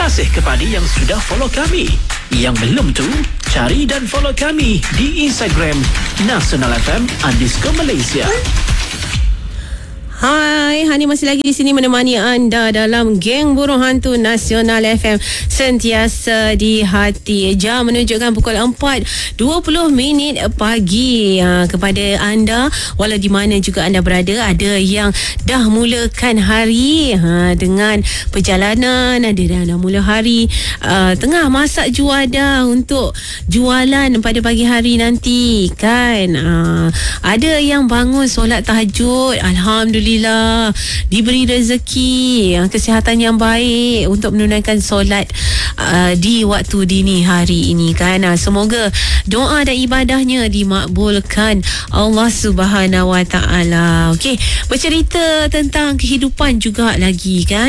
kasih kepada yang sudah follow kami. Yang belum tu, cari dan follow kami di Instagram nasionalfm_Malaysia. Hai, Hani masih lagi di sini menemani anda dalam Geng Burung Hantu Nasional FM, sentiasa di hati. Jam menunjukkan pukul 4:20 pagi. Kepada anda, walau di mana juga anda berada, ada yang dah mulakan hari dengan perjalanan, ada yang dah mula hari tengah masak juadah untuk jualan pada pagi hari nanti kan. Ada yang bangun solat tahajud, alhamdulillah diberi rezeki, kesihatan yang baik untuk menunaikan solat di waktu dini hari ini kan. Semoga doa dan ibadahnya dimakbulkan Allah Subhanahu Wa Taala. Okey, bercerita tentang kehidupan juga lagi kan.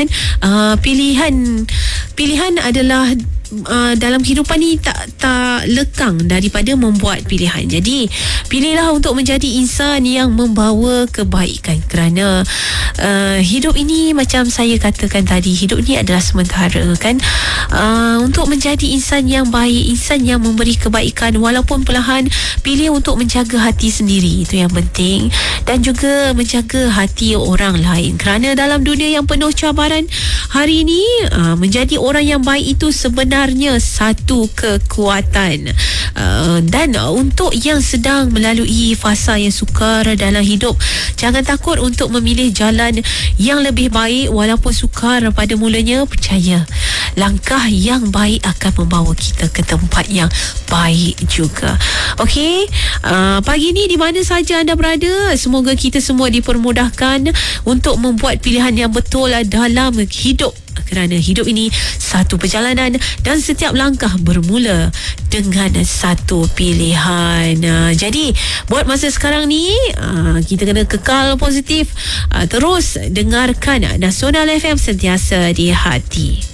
Pilihan adalah dalam kehidupan ni tak lekang daripada membuat pilihan. Jadi pilihlah untuk menjadi insan yang membawa kebaikan, kerana hidup ini macam saya katakan tadi, hidup ni adalah sementara kan. Untuk menjadi insan yang baik, insan yang memberi kebaikan walaupun perlahan, pilih untuk menjaga hati sendiri, itu yang penting, dan juga menjaga hati orang lain, kerana dalam dunia yang penuh cabaran hari ini, menjadi orang yang baik itu sebenarnya satu kekuatan. Dan untuk yang sedang melalui fasa yang sukar dalam hidup, jangan takut untuk memilih jalan yang lebih baik walaupun sukar pada mulanya. Percaya, langkah yang baik akan membawa kita ke tempat yang baik juga. Okey, pagi ni di mana saja anda berada, semoga kita semua dipermudahkan untuk membuat pilihan yang betul dalam hidup, kerana hidup ini satu perjalanan dan setiap langkah bermula dengan satu pilihan. Jadi buat masa sekarang ni, kita kena kekal positif, terus dengarkan Nasional FM, sentiasa di hati.